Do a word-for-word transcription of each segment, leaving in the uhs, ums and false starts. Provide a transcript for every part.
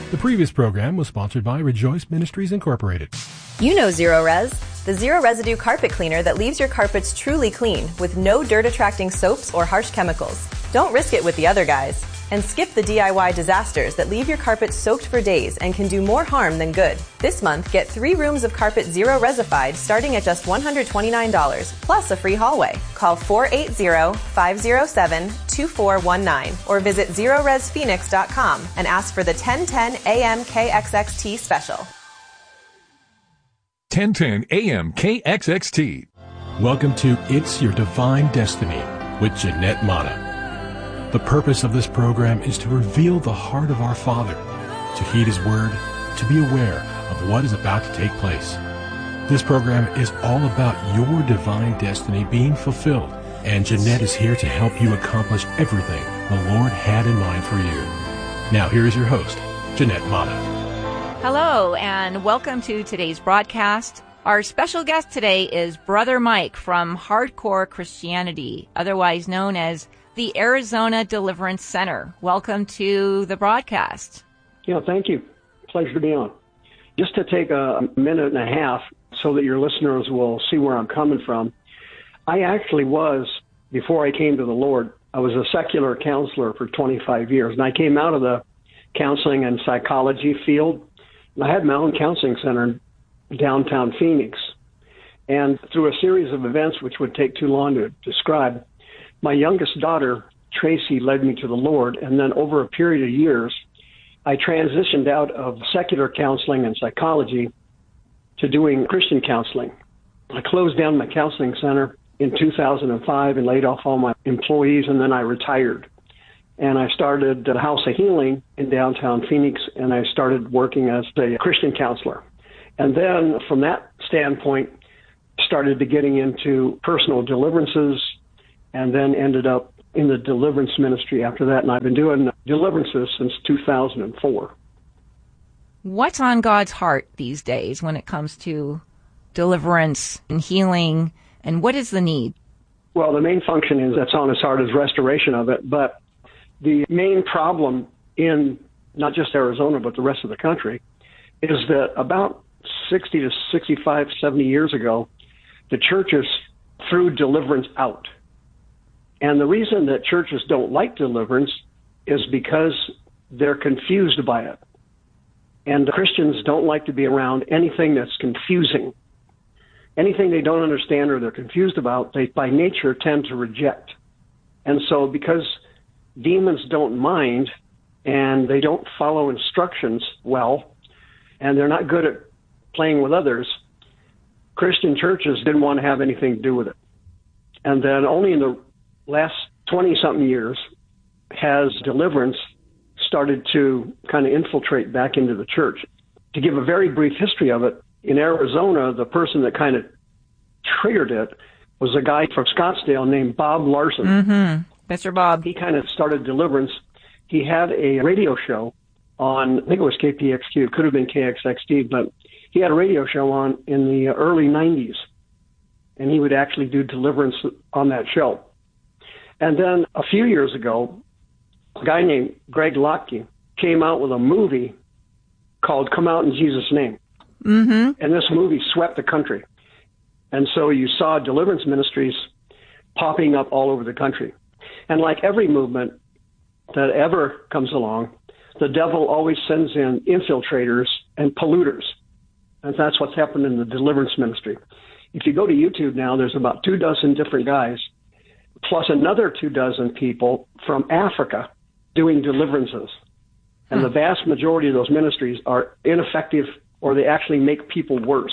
The previous program was sponsored by Rejoice Ministries Incorporated. You know Zero Res, the zero residue carpet cleaner that leaves your carpets truly clean with no dirt-attracting soaps or harsh chemicals. Don't risk it with the other guys. And skip the D I Y disasters that leave your carpet soaked for days and can do more harm than good. This month, get three rooms of carpet zero resified starting at just one hundred twenty-nine dollars, plus a free hallway. Call four eight zero, five zero seven, two four one nine or visit zero res phoenix dot com and ask for the ten ten A M K X X T special. ten ten A M K X X T. Welcome to It's Your Divine Destiny with Jeanette Mata. The purpose of this program is to reveal the heart of our Father, to heed His Word, to be aware of what is about to take place. This program is all about your divine destiny being fulfilled, and Jeanette is here to help you accomplish everything the Lord had in mind for you. Now, here is your host, Jeanette Mata. Hello, and welcome to today's broadcast. Our special guest today is Brother Mike from Hardcore Christianity, otherwise known as the Arizona Deliverance Center. Welcome to the broadcast. Yeah, thank you. Pleasure to be on. Just to take a minute and a half so that your listeners will see where I'm coming from. I actually was, before I came to the Lord, I was a secular counselor for twenty-five years, and I came out of the counseling and psychology field. And I had my own counseling center in downtown Phoenix. And through a series of events, which would take too long to describe, my youngest daughter, Tracy, led me to the Lord, and then over a period of years, I transitioned out of secular counseling and psychology to doing Christian counseling. I closed down my counseling center in two thousand five and laid off all my employees, and then I retired. And I started the House of Healing in downtown Phoenix, and I started working as a Christian counselor. And then from that standpoint, started to getting into personal deliverances, and then ended up in the deliverance ministry after that. And I've been doing deliverances since two thousand four. What's on God's heart these days when it comes to deliverance and healing, and what is the need? Well, the main function is that's on His heart is restoration of it. But the main problem in not just Arizona, but the rest of the country, is that about sixty to sixty-five, seventy years ago, the churches threw deliverance out. And the reason that churches don't like deliverance is because they're confused by it. And Christians don't like to be around anything that's confusing. Anything they don't understand or they're confused about, they by nature tend to reject. And so because demons don't mind and they don't follow instructions well, and they're not good at playing with others, Christian churches didn't want to have anything to do with it. And then only in the last twenty-something years has deliverance started to kind of infiltrate back into the church. To give a very brief history of it, in Arizona, the person that kind of triggered it was a guy from Scottsdale named Bob Larson. Mm-hmm. Mister Bob. He kind of started deliverance. He had a radio show on, I think it was K P X Q, it could have been K X X T, but he had a radio show on in the early nineties, and he would actually do deliverance on that show. And then a few years ago, a guy named Greg Lockey came out with a movie called Come Out in Jesus' Name. Mm-hmm. And this movie swept the country. And so you saw deliverance ministries popping up all over the country. And like every movement that ever comes along, the devil always sends in infiltrators and polluters. And that's what's happened in the deliverance ministry. If you go to YouTube now, there's about two dozen different guys, plus another two dozen people from Africa doing deliverances. And the vast majority of those ministries are ineffective, or they actually make people worse.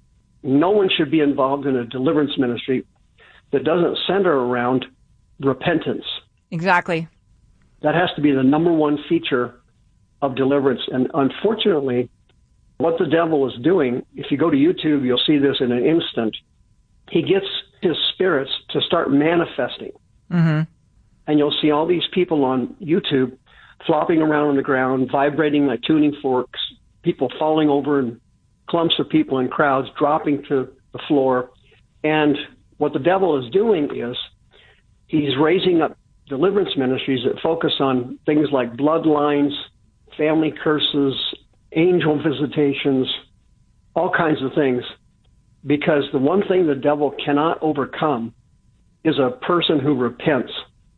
No one should be involved in a deliverance ministry that doesn't center around repentance. Exactly. That has to be the number one feature of deliverance. And unfortunately, what the devil is doing, if you go to YouTube, you'll see this in an instant. He gets his spirits to start manifesting. Mm-hmm. And you'll see all these people on YouTube flopping around on the ground, vibrating like tuning forks, people falling over in clumps of people in crowds, dropping to the floor. And what the devil is doing is he's raising up deliverance ministries that focus on things like bloodlines, family curses, angel visitations, all kinds of things. Because the one thing the devil cannot overcome is a person who repents.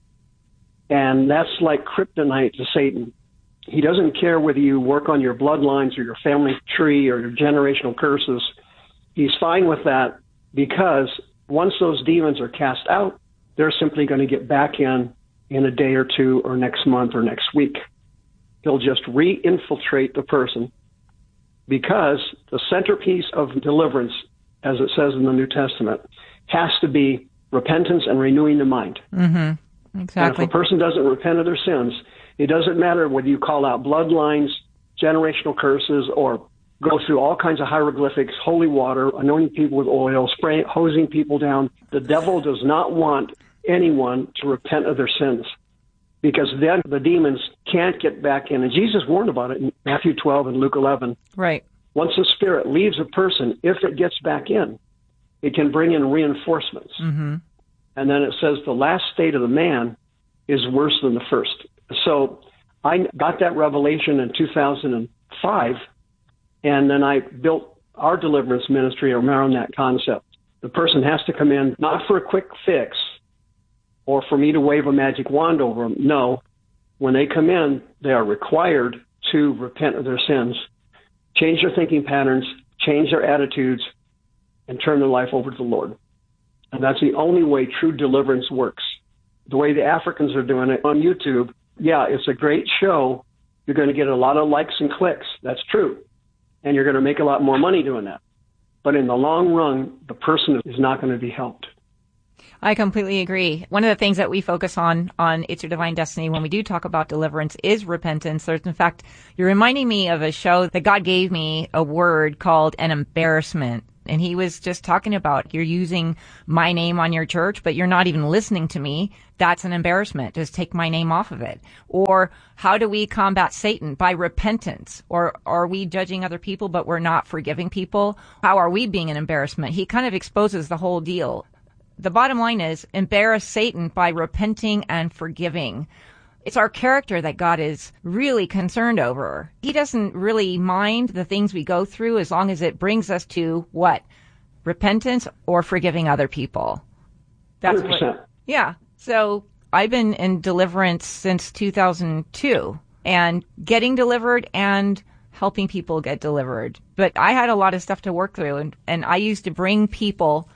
And that's like kryptonite to Satan. He doesn't care whether you work on your bloodlines or your family tree or your generational curses. He's fine with that because once those demons are cast out, they're simply going to get back in in a day or two or next month or next week. He'll just re-infiltrate the person because the centerpiece of deliverance, as it says in the New Testament, has to be repentance and renewing the mind. Mm-hmm. Exactly. And if a person doesn't repent of their sins, it doesn't matter whether you call out bloodlines, generational curses, or go through all kinds of hieroglyphics, holy water, anointing people with oil, spraying, hosing people down. The devil does not want anyone to repent of their sins because then the demons can't get back in. And Jesus warned about it in Matthew twelve and Luke eleven. Right. Once the spirit leaves a person, if it gets back in, it can bring in reinforcements. Mm-hmm. And then it says the last state of the man is worse than the first. So I got that revelation in two thousand five, and then I built our deliverance ministry around that concept. The person has to come in not for a quick fix or for me to wave a magic wand over them. No, when they come in, they are required to repent of their sins, change their thinking patterns, change their attitudes, and turn their life over to the Lord. And that's the only way true deliverance works. The way the Africans are doing it on YouTube, yeah, it's a great show. You're going to get a lot of likes and clicks. That's true. And you're going to make a lot more money doing that. But in the long run, the person is not going to be helped. I completely agree. One of the things that we focus on on It's Your Divine Destiny when we do talk about deliverance is repentance. There's, in fact, you're reminding me of a show that God gave me a word called an embarrassment. And he was just talking about you're using my name on your church, but you're not even listening to me. That's an embarrassment. Just take my name off of it. Or how do we combat Satan? By repentance. Or are we judging other people, but we're not forgiving people? How are we being an embarrassment? He kind of exposes the whole deal. The bottom line is embarrass Satan by repenting and forgiving. It's our character that God is really concerned over. He doesn't really mind the things we go through as long as it brings us to what? Repentance or forgiving other people. That's one hundred percent. What, yeah. So I've been in deliverance since two thousand two and getting delivered and helping people get delivered. But I had a lot of stuff to work through, and, and I used to bring people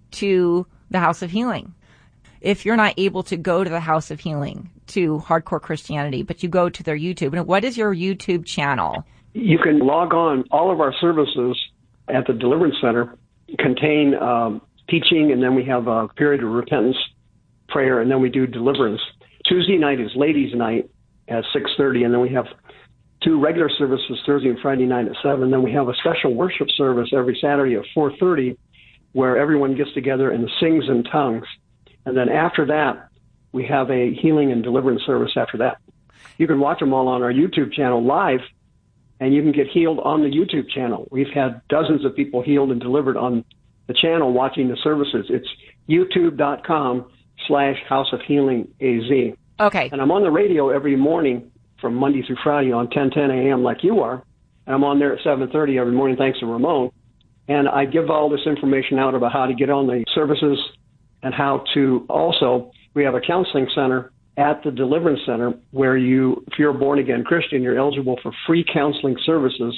to the House of Healing. If you're not able to go to the House of Healing, to Hardcore Christianity, but you go to their YouTube. And what is your YouTube channel? You can log on. All of our services at the Deliverance Center contain um, teaching, and then we have a period of repentance, prayer, and then we do deliverance. Tuesday night is ladies' night at six thirty, and then we have two regular services Thursday and Friday night at seven. Then we have a special worship service every Saturday at four thirty where everyone gets together and sings in tongues. And then after that, we have a healing and deliverance service after that. You can watch them all on our YouTube channel live, and you can get healed on the YouTube channel. We've had dozens of people healed and delivered on the channel watching the services. It's youtube.com slash House of Healing AZ. Okay. And I'm on the radio every morning from Monday through Friday on ten ten a.m. like you are. And I'm on there at seven thirty every morning thanks to Ramon. And I give all this information out about how to get on the services and how to also, we have a counseling center at the Deliverance Center where you, if you're a born-again Christian, you're eligible for free counseling services,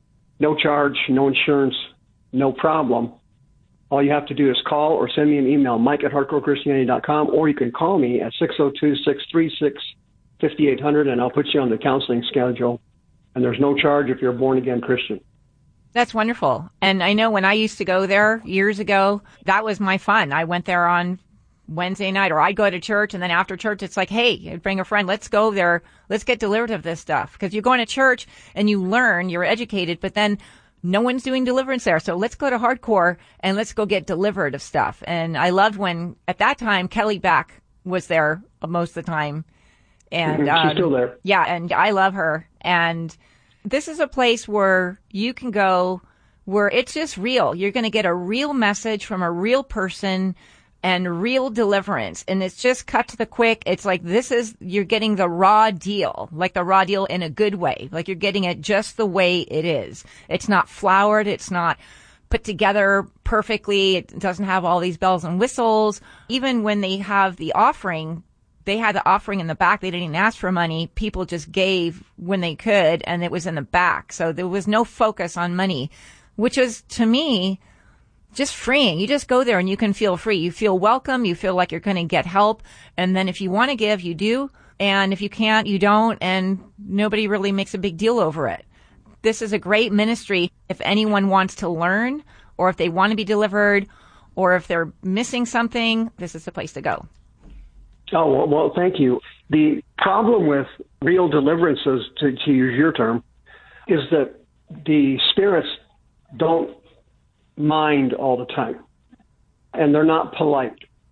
no charge, no insurance, no problem. All you have to do is call or send me an email, Mike at hardcore christianity dot com, or you can call me at six oh two, six three six, five eight zero zero, and I'll put you on the counseling schedule. And there's no charge if you're a born-again Christian. That's wonderful. And I know when I used to go there years ago, that was my fun. I went there on Wednesday night, or I'd go to church, and then after church, it's like, hey, bring a friend. Let's go there. Let's get delivered of this stuff. Because you're going to church and you learn, you're educated, but then no one's doing deliverance there. So let's go to Hardcore and let's go get delivered of stuff. And I loved when, at that time, Kelly Beck was there most of the time. And mm-hmm. She's um, still there. Yeah, and I love her. And this is a place where you can go where it's just real. You're going to get a real message from a real person. and real deliverance. And it's just cut to the quick. It's like, this is, you're getting the raw deal, like the raw deal in a good way. Like you're getting it just the way it is. It's not floured. It's not put together perfectly. It doesn't have all these bells and whistles. Even when they have the offering, they had the offering in the back. They didn't even ask for money. People just gave when they could, and it was in the back. So there was no focus on money, which was, to me, just freeing. You just go there and you can feel free. You feel welcome. You feel like you're going to get help. And then if you want to give, you do. And if you can't, you don't. And nobody really makes a big deal over it. This is a great ministry. If anyone wants to learn, or if they want to be delivered, or if they're missing something, this is the place to go. Oh, well, well thank you. The problem with real deliverances, to, to use your term, is that the spirits don't mind all the time, and they're not polite.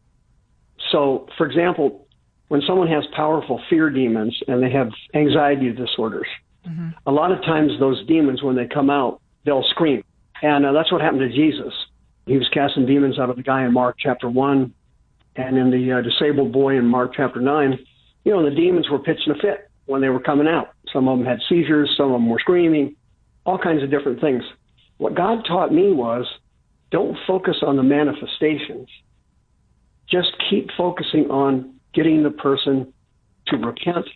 So, for example, when someone has powerful fear demons and they have anxiety disorders, mm-hmm. a lot of times those demons, when they come out, they'll scream. And uh, that's what happened to Jesus. He was casting demons out of the guy in Mark chapter one, and in the uh, disabled boy in Mark chapter nine. You know, the demons were pitching a fit when they were coming out. Some of them had seizures, some of them were screaming, all kinds of different things. What God taught me was, don't focus on the manifestations. Just keep focusing on getting the person to repent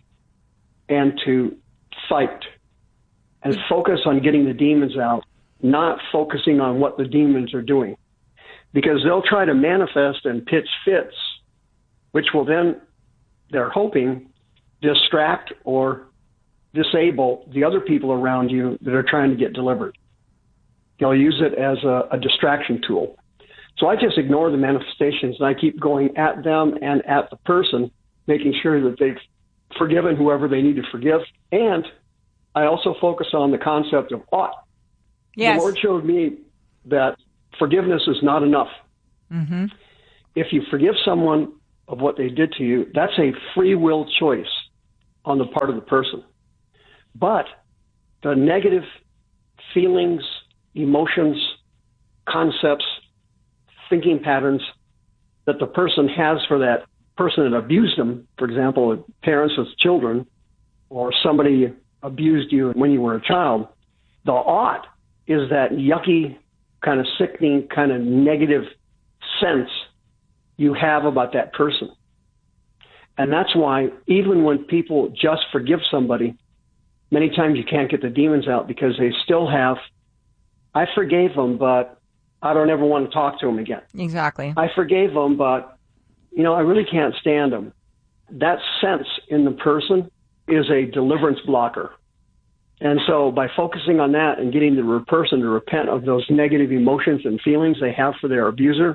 and to fight, and focus on getting the demons out, not focusing on what the demons are doing. Because they'll try to manifest and pitch fits, which will then, they're hoping, distract or disable the other people around you that are trying to get delivered. They'll use it as a, a distraction tool. So I just ignore the manifestations, and I keep going at them and at the person, making sure that they've forgiven whoever they need to forgive. And I also focus on the concept of ought. Yes. The Lord showed me that forgiveness is not enough. Mm-hmm. If you forgive someone of what they did to you, that's a free will choice on the part of the person. But the negative feelings, emotions, concepts, thinking patterns that the person has for that person that abused them, for example, parents with children, or somebody abused you when you were a child, the ought is that yucky, kind of sickening, kind of negative sense you have about that person. And that's why even when people just forgive somebody, many times you can't get the demons out, because they still have, I forgave them, but I don't ever want to talk to them again. Exactly. I forgave them, but, you know, I really can't stand them. That sense in the person is a deliverance blocker. And so by focusing on that and getting the person to repent of those negative emotions and feelings they have for their abuser,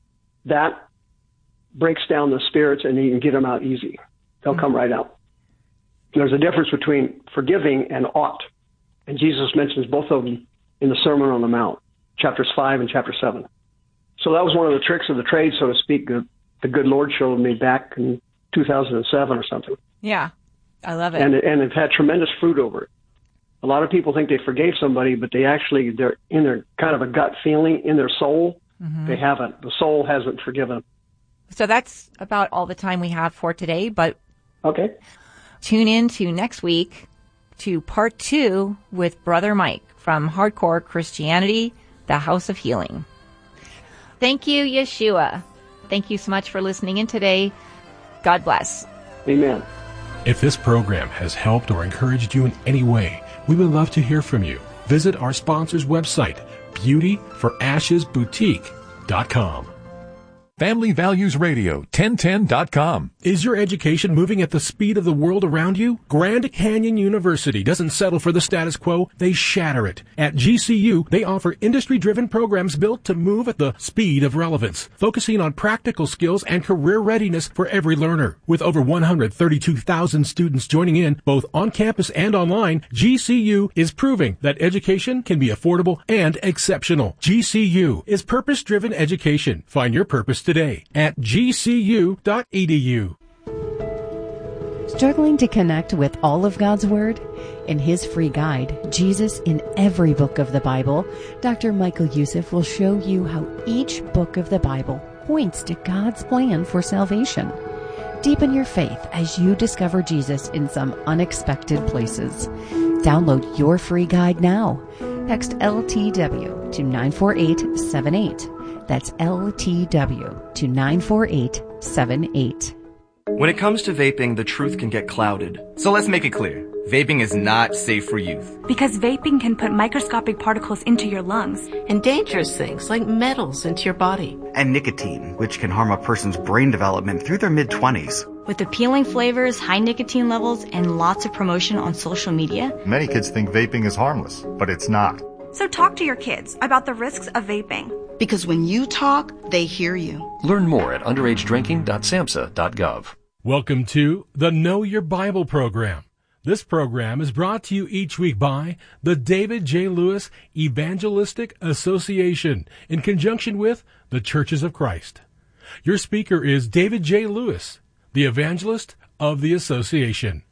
that breaks down the spirits, and you can get them out easy. They'll mm-hmm. come right out. There's a difference between forgiving and ought. And Jesus mentions both of them in the Sermon on the Mount, chapters five and chapter seven. So that was one of the tricks of the trade, so to speak, that the good Lord showed me back in two thousand seven or something. Yeah, I love it. And, and it's had tremendous fruit over it. A lot of people think they forgave somebody, but they actually, they're in their kind of a gut feeling in their soul. Mm-hmm. They haven't. The soul hasn't forgiven. So that's about all the time we have for today, but okay. Tune in to next week to part two with Brother Mike from Hardcore Christianity, the House of Healing. Thank you, Yeshua. Thank you so much for listening in today. God bless. Amen. If this program has helped or encouraged you in any way, we would love to hear from you. Visit our sponsor's website, beauty for ashes boutique dot com. Family Values Radio, ten ten dot com. Is your education moving at the speed of the world around you? Grand Canyon University doesn't settle for the status quo. They shatter it. At G C U, they offer industry-driven programs built to move at the speed of relevance, focusing on practical skills and career readiness for every learner. With over one hundred thirty-two thousand students joining in, both on campus and online, G C U is proving that education can be affordable and exceptional. G C U is purpose-driven education. Find your purpose today at G C U dot E D U. Struggling to connect with all of God's Word? In his free guide, Jesus in Every Book of the Bible, Doctor Michael Youssef will show you how each book of the Bible points to God's plan for salvation. Deepen your faith as you discover Jesus in some unexpected places. Download your free guide now. Text L T W to nine four eight seven eight. That's L T W to nine four eight seven eight. When it comes to vaping, the truth can get clouded. So let's make it clear. Vaping is not safe for youth. Because vaping can put microscopic particles into your lungs. And dangerous things like metals into your body. And nicotine, which can harm a person's brain development through their mid-twenties. With appealing flavors, high nicotine levels, and lots of promotion on social media. Many kids think vaping is harmless, but it's not. So talk to your kids about the risks of vaping. Because when you talk, they hear you. Learn more at underage drinking dot samhsa dot gov. Welcome to the Know Your Bible program. This program is brought to you each week by the David J. Lewis Evangelistic Association in conjunction with the Churches of Christ. Your speaker is David J. Lewis, the evangelist of the association.